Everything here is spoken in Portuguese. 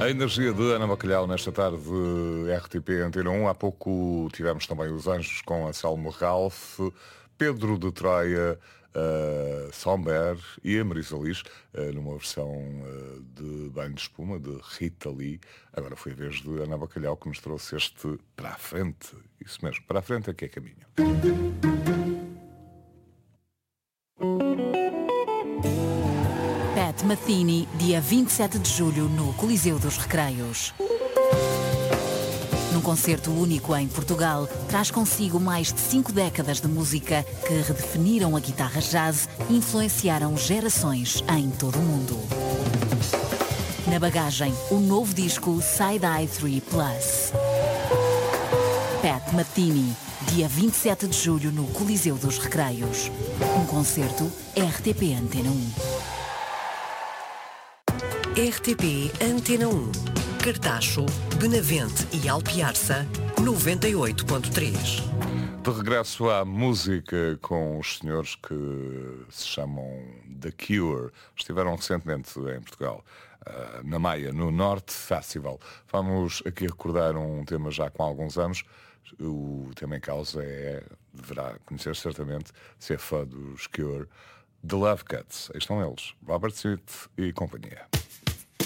A energia de Ana Bacalhau nesta tarde RTP Antena 1. Há pouco tivemos também os Anjos com Anselmo Ralph, Pedro de Troia, Somber e a Marisa Liz, numa versão de Banho de Espuma, de Rita Lee. Agora foi a vez de Ana Bacalhau que nos trouxe este Para a Frente. Isso mesmo, para a frente é que é caminho. Pat Metheny, dia 27 de julho, no Coliseu dos Recreios. Num concerto único em Portugal, traz consigo mais de 5 décadas de música que redefiniram a guitarra jazz e influenciaram gerações em todo o mundo. Na bagagem, o novo disco Side Eye 3 Plus. Pat Metheny, dia 27 de julho, no Coliseu dos Recreios. Um concerto RTP Antena 1. RTP Antena 1. Cartacho, Benavente e Alpiarça, 98.3. De regresso à música com os senhores que se chamam The Cure. Estiveram recentemente em Portugal, na Maia, no Norte Festival. Vamos aqui recordar um tema já com alguns anos. O tema em causa deverá conhecer certamente, se é fã dos Cure, The Love Cats. Aí estão eles, Robert Smith e companhia.